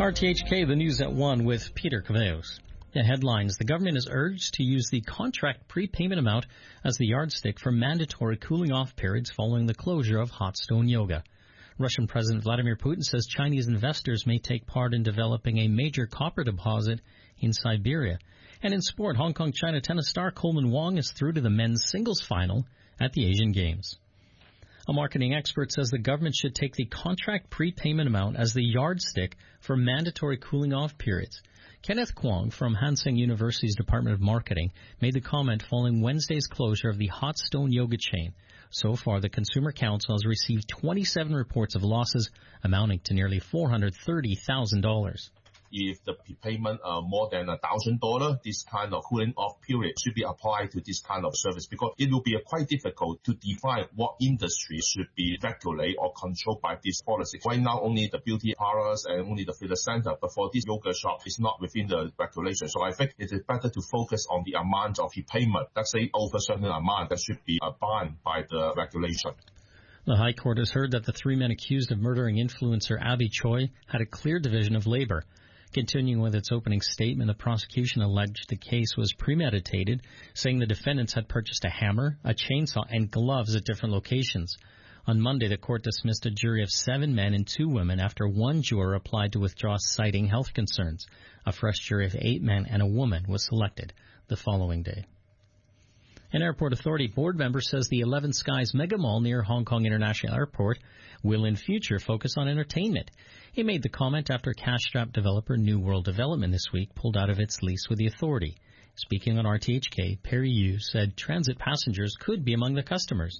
RTHK, the news at 1 with Peter Caveos. The headlines: the government is urged to use the contract prepayment amount as the yardstick for mandatory cooling-off periods following the closure of hot stone yoga. Russian President Vladimir Putin says Chinese investors may take part in developing a major copper deposit in Siberia. And in sport, Hong Kong-China tennis star Coleman Wong is through to the men's singles final at the Asian Games. A marketing expert says the government should take the contract prepayment amount as the yardstick for mandatory cooling-off periods. Kenneth Kwong from Hanseng University's Department of Marketing made the comment following Wednesday's closure of the Hot Stone Yoga chain. So far, the Consumer Council has received 27 reports of losses amounting to nearly $430,000. If the prepayment more than $1,000, this kind of cooling off period should be applied to this kind of service, because it will be quite difficult to define what industry should be regulated or controlled by this policy. Right now, only the beauty parlors and only the fitness center, but for this yoga shop, it's not within the regulation. So I think it is better to focus on the amount of prepayment. Let's say over a certain amount that should be bound by the regulation. The High Court has heard that the three men accused of murdering influencer Abby Choi had a clear division of labor. Continuing with its opening statement, the prosecution alleged the case was premeditated, saying the defendants had purchased a hammer, a chainsaw, and gloves at different locations. On Monday, the court dismissed a jury of 7 men and 2 women after one juror applied to withdraw, citing health concerns. A fresh jury of 8 men and a woman was selected the following day. An airport authority board member says the 11 Skies Mega Mall near Hong Kong International Airport will in future focus on entertainment. He made the comment after cash-strapped developer New World Development this week pulled out of its lease with the authority. Speaking on RTHK, Perry Yu said transit passengers could be among the customers.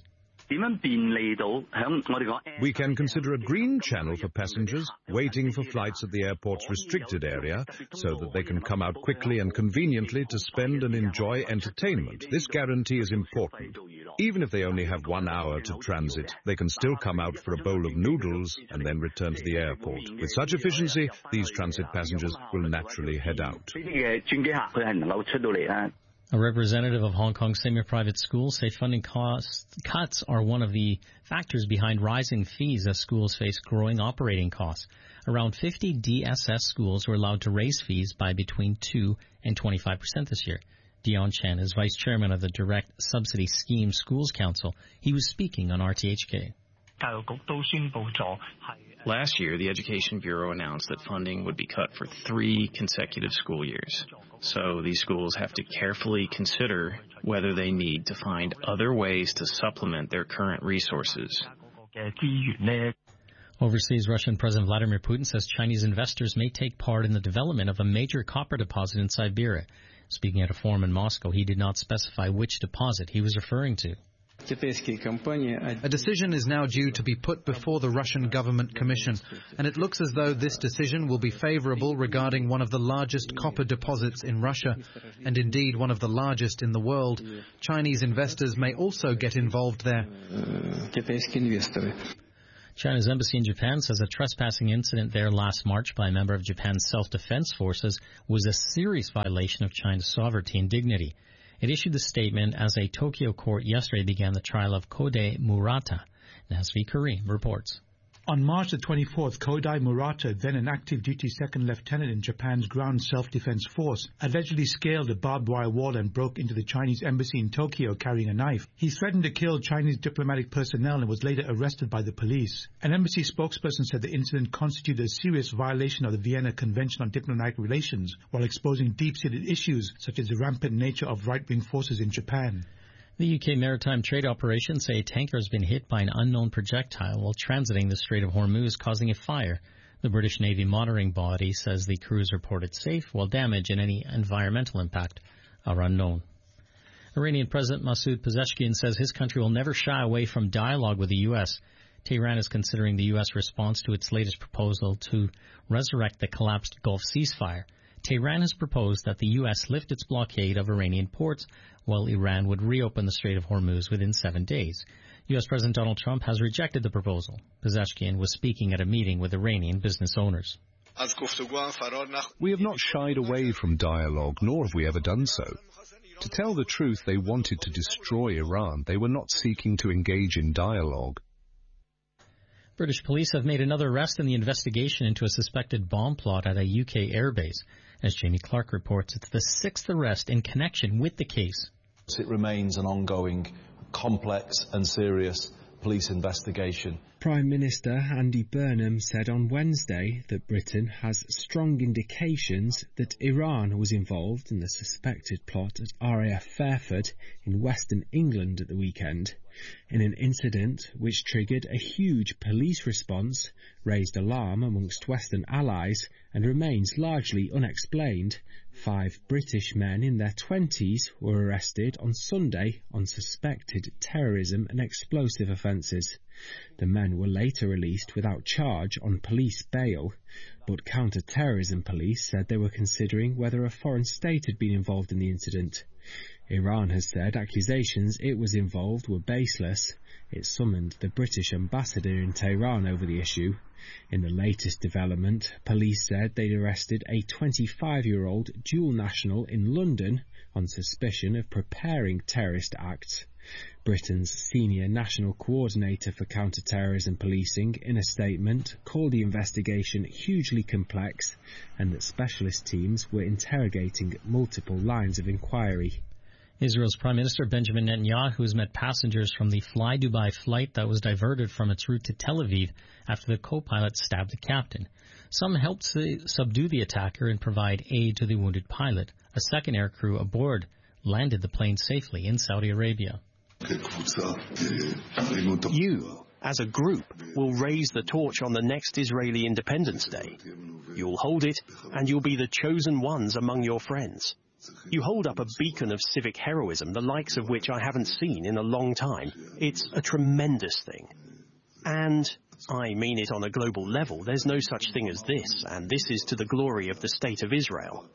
We can consider a green channel for passengers waiting for flights at the airport's restricted area so that they can come out quickly and conveniently to spend and enjoy entertainment. This guarantee is important. Even if they only have 1 hour to transit, they can still come out for a bowl of noodles and then return to the airport. With such efficiency, these transit passengers will naturally head out. A representative of Hong Kong semi-private schools say funding cost cuts are one of the factors behind rising fees as schools face growing operating costs. Around 50 DSS schools were allowed to raise fees by between 2 and 25% this year. Dion Chen is vice chairman of the Direct Subsidy Scheme Schools Council. He was speaking on RTHK. Last year, the Education Bureau announced that funding would be cut for 3 consecutive school years. So these schools have to carefully consider whether they need to find other ways to supplement their current resources. Overseas, Russian President Vladimir Putin says Chinese investors may take part in the development of a major copper deposit in Siberia. Speaking at a forum in Moscow, he did not specify which deposit he was referring to. A decision is now due to be put before the Russian Government Commission, and it looks as though this decision will be favorable regarding one of the largest copper deposits in Russia, and indeed one of the largest in the world. Chinese investors may also get involved there. China's embassy in Japan says a trespassing incident there last March by a member of Japan's self-defense forces was a serious violation of China's sovereignty and dignity. It issued the statement as a Tokyo court yesterday began the trial of Kodai Murata. Nasvi Karim reports. On March the 24th, Kodai Murata, then an active duty second lieutenant in Japan's ground self-defense force, allegedly scaled a barbed wire wall and broke into the Chinese embassy in Tokyo carrying a knife. He threatened to kill Chinese diplomatic personnel and was later arrested by the police. An embassy spokesperson said the incident constituted a serious violation of the Vienna Convention on Diplomatic Relations, while exposing deep-seated issues such as the rampant nature of right-wing forces in Japan. The UK Maritime Trade Operations say a tanker has been hit by an unknown projectile while transiting the Strait of Hormuz, causing a fire. The British Navy monitoring body says the crew is reported safe, while damage and any environmental impact are unknown. Iranian President Masoud Pezeshkian says his country will never shy away from dialogue with the U.S. Tehran is considering the U.S. response to its latest proposal to resurrect the collapsed Gulf ceasefire. Tehran has proposed that the U.S. lift its blockade of Iranian ports, while Iran would reopen the Strait of Hormuz within 7 days. U.S. President Donald Trump has rejected the proposal. Pezeshkian was speaking at a meeting with Iranian business owners. We have not shied away from dialogue, nor have we ever done so. To tell the truth, they wanted to destroy Iran. They were not seeking to engage in dialogue. British police have made another arrest in the investigation into a suspected bomb plot at a UK airbase. As Jamie Clark reports, it's the 6th arrest in connection with the case. It remains an ongoing, complex and serious police investigation. Prime Minister Andy Burnham said on Wednesday that Britain has strong indications that Iran was involved in the suspected plot at RAF Fairford in Western England at the weekend, in an incident which triggered a huge police response, raised alarm amongst Western allies and remains largely unexplained. 5 British men in their 20s were arrested on Sunday on suspected terrorism and explosive offences. The men were later released without charge on police bail, but counter-terrorism police said they were considering whether a foreign state had been involved in the incident. Iran has said accusations it was involved were baseless. It summoned the British ambassador in Tehran over the issue. In the latest development, police said they'd arrested a 25-year-old dual national in London on suspicion of preparing terrorist acts. Britain's senior national coordinator for counter-terrorism policing, in a statement, called the investigation hugely complex and that specialist teams were interrogating multiple lines of inquiry. Israel's Prime Minister Benjamin Netanyahu has met passengers from the Fly Dubai flight that was diverted from its route to Tel Aviv after the co-pilot stabbed the captain. Some helped subdue the attacker and provide aid to the wounded pilot. A second aircrew aboard landed the plane safely in Saudi Arabia. You, as a group, will raise the torch on the next Israeli Independence Day. You'll hold it, and you'll be the chosen ones among your friends. You hold up a beacon of civic heroism, the likes of which I haven't seen in a long time. It's a tremendous thing. And I mean it on a global level. There's no such thing as this, and this is to the glory of the State of Israel.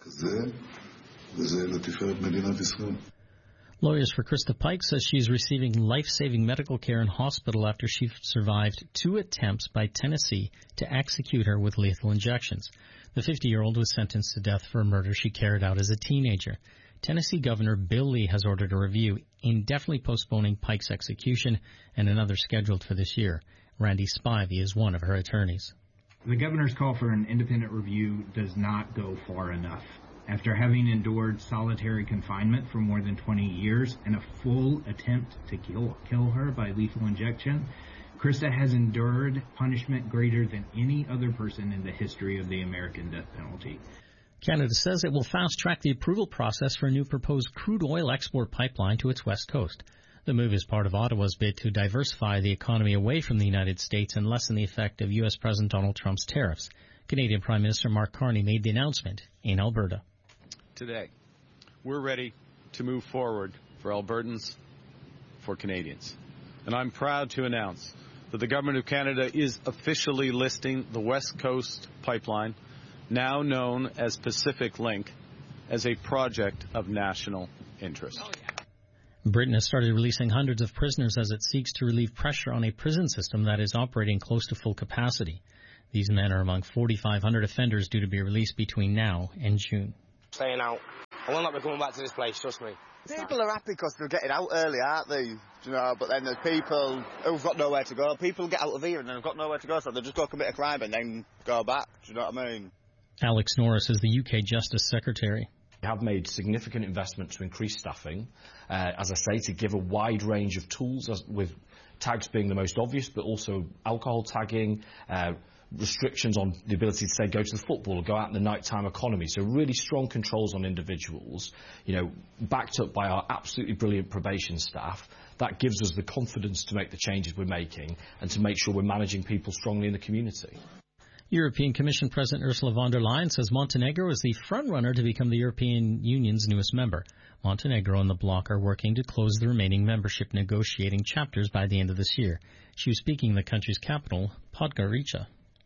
Lawyers for Krista Pike says she's receiving life-saving medical care in hospital after she survived 2 attempts by Tennessee to execute her with lethal injections. The 50-year-old was sentenced to death for a murder she carried out as a teenager. Tennessee Governor Bill Lee has ordered a review, indefinitely postponing Pike's execution and another scheduled for this year. Randy Spivey is one of her attorneys. The governor's call for an independent review does not go far enough. After having endured solitary confinement for more than 20 years and a full attempt to kill her by lethal injection, Krista has endured punishment greater than any other person in the history of the American death penalty. Canada says it will fast-track the approval process for a new proposed crude oil export pipeline to its west coast. The move is part of Ottawa's bid to diversify the economy away from the United States and lessen the effect of U.S. President Donald Trump's tariffs. Canadian Prime Minister Mark Carney made the announcement in Alberta. Today, we're ready to move forward for Albertans, for Canadians. And I'm proud to announce that the Government of Canada is officially listing the West Coast Pipeline, now known as Pacific Link, as a project of national interest. Britain has started releasing hundreds of prisoners as it seeks to relieve pressure on a prison system that is operating close to full capacity. These men are among 4,500 offenders due to be released between now and June. Staying out. I will not be coming back to this place, trust me. People are happy because they're getting out early, aren't they? You know, but then there's people who've got nowhere to go. People get out of here and then have got nowhere to go, so they just go commit a crime and then go back. Do you know what I mean? Alex Norris is the UK Justice Secretary. We have made significant investment to increase staffing, as I say, to give a wide range of tools, with tags being the most obvious, but also alcohol tagging, restrictions on the ability to say go to the football or go out in the nighttime economy. So really strong controls on individuals, you know, backed up by our absolutely brilliant probation staff. That gives us the confidence to make the changes we're making and to make sure we're managing people strongly in the community. European Commission President Ursula von der Leyen says Montenegro is the front-runner to become the European Union's newest member. Montenegro and the bloc are working to close the remaining membership negotiating chapters by the end of this year. She was speaking in the country's capital, Podgorica.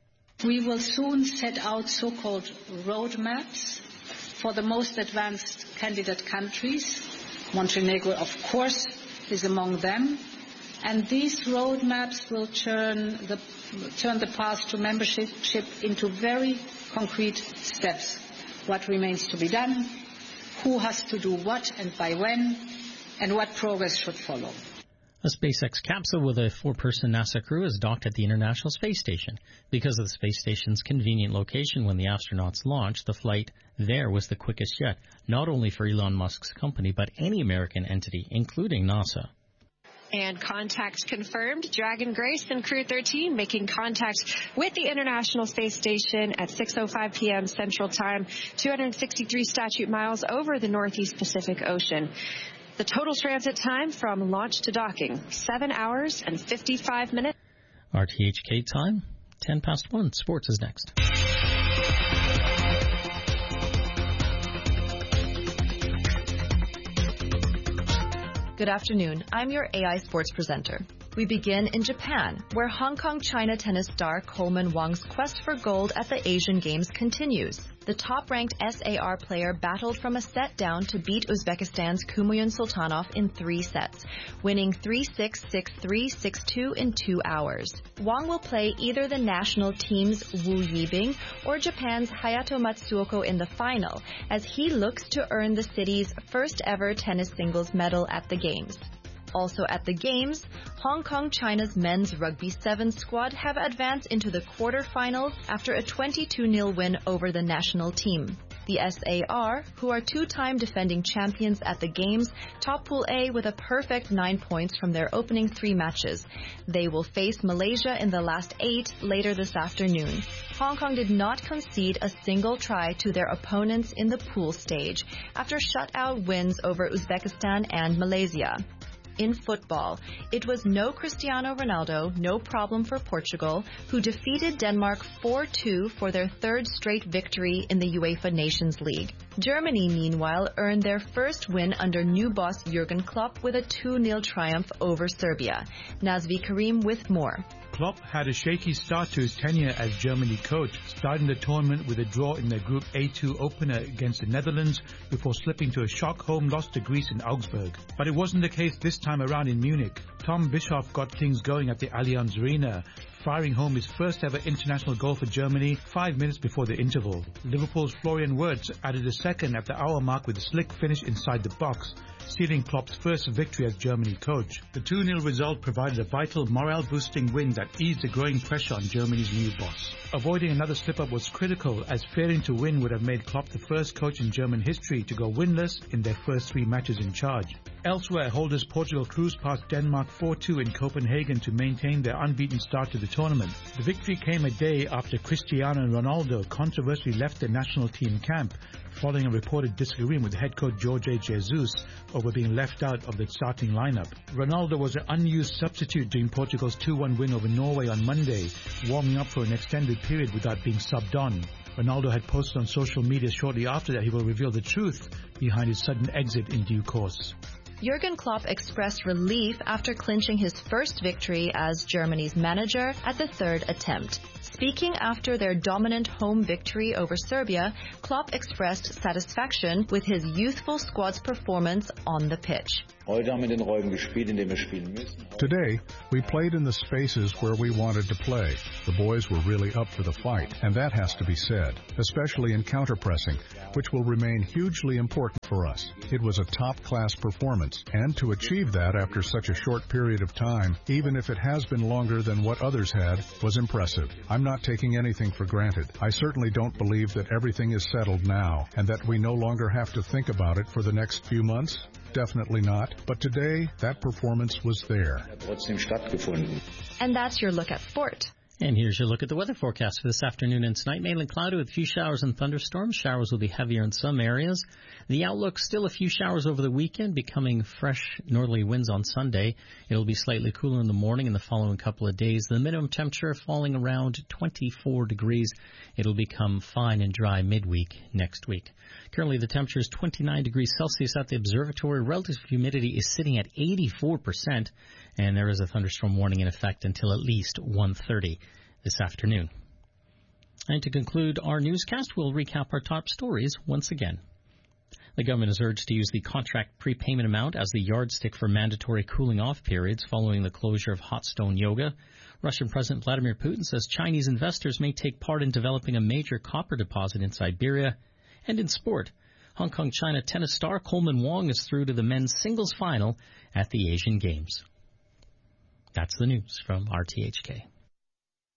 We will soon set out so-called roadmaps for the most advanced candidate countries. Montenegro, of course, is among them. And these roadmaps will turn the path to membership into very concrete steps. What remains to be done, who has to do what and by when, and what progress should follow. A SpaceX capsule with a 4-person NASA crew is docked at the International Space Station. Because of the space station's convenient location when the astronauts launched, the flight there was the quickest yet, not only for Elon Musk's company, but any American entity, including NASA. And contact confirmed. Dragon Grace and Crew 13 making contact with the International Space Station at 6:05 p.m. Central Time, 263 statute miles over the Northeast Pacific Ocean. The total transit time from launch to docking, 7 hours and 55 minutes. RTHK time, 1:10. Sports is next. Good afternoon. I'm your AI Sports presenter. We begin in Japan, where Hong Kong-China tennis star Coleman Wong's quest for gold at the Asian Games continues. The top-ranked SAR player battled from a set down to beat Uzbekistan's Kumayan Sultanov in 3 sets, winning 3-6, 6-3, 6-2 in 2 hours. Wong will play either the national team's Wu Yibing or Japan's Hayato Matsuoko in the final, as he looks to earn the city's first-ever tennis singles medal at the Games. Also at the Games, Hong Kong-China's men's Rugby 7 squad have advanced into the quarterfinals after a 22-0 win over the national team. The SAR, who are 2-time defending champions at the Games, top Pool A with a perfect 9 points from their opening 3 matches. They will face Malaysia in the last 8 later this afternoon. Hong Kong did not concede a single try to their opponents in the pool stage after shutout wins over Uzbekistan and Malaysia. In football, it was no Cristiano Ronaldo, no problem for Portugal, who defeated Denmark 4-2 for their 3rd straight victory in the UEFA Nations League. Germany, meanwhile, earned their first win under new boss Jurgen Klopp with a 2-0 triumph over Serbia. Nazvi Karim with more. Klopp had a shaky start to his tenure as Germany coach, starting the tournament with a draw in their Group A2 opener against the Netherlands before slipping to a shock home loss to Greece in Augsburg. But it wasn't the case this time around in Munich. Tom Bischoff got things going at the Allianz Arena, firing home his first ever international goal for Germany 5 minutes before the interval. Liverpool's Florian Wirtz added a second at the hour mark with a slick finish inside the box, sealing Klopp's first victory as Germany coach. The 2-0 result provided a vital morale-boosting win that eased the growing pressure on Germany's new boss. Avoiding another slip-up was critical, as failing to win would have made Klopp the first coach in German history to go winless in their first 3 matches in charge. Elsewhere, holders Portugal cruised past Denmark 4-2 in Copenhagen to maintain their unbeaten start to the tournament. The victory came a day after Cristiano Ronaldo controversially left the national team camp, following a reported disagreement with head coach Jorge Jesus over being left out of the starting lineup. Ronaldo was an unused substitute during Portugal's 2-1 win over Norway on Monday, warming up for an extended period without being subbed on. Ronaldo had posted on social media shortly after that he will reveal the truth behind his sudden exit in due course. Jurgen Klopp expressed relief after clinching his first victory as Germany's manager at the 3rd attempt. Speaking after their dominant home victory over Serbia, Klopp expressed satisfaction with his youthful squad's performance on the pitch. Today, we played in the spaces where we wanted to play. The boys were really up for the fight, and that has to be said, especially in counter-pressing, which will remain hugely important for us. It was a top-class performance, and to achieve that after such a short period of time, even if it has been longer than what others had, was impressive. I'm not taking anything for granted. I certainly don't believe that everything is settled now, and that we no longer have to think about it for the next few months. Definitely not. But today, that performance was there. And that's your look at sport. And here's your look at the weather forecast for this afternoon and tonight. Mainly cloudy with a few showers and thunderstorms. Showers will be heavier in some areas. The outlook, still a few showers over the weekend, becoming fresh northerly winds on Sunday. It'll be slightly cooler in the morning in the following couple of days. The minimum temperature falling around 24 degrees. It'll become fine and dry midweek next week. Currently, the temperature is 29 degrees Celsius at the observatory. Relative humidity is sitting at 84%, and there is a thunderstorm warning in effect until at least 1:30 this afternoon. And to conclude our newscast, we'll recap our top stories once again. The government is urged to use the contract prepayment amount as the yardstick for mandatory cooling-off periods following the closure of Hot Stone Yoga. Russian President Vladimir Putin says Chinese investors may take part in developing a major copper deposit in Siberia. And in sport, Hong Kong-China tennis star Coleman Wong is through to the men's singles final at the Asian Games. That's the news from RTHK.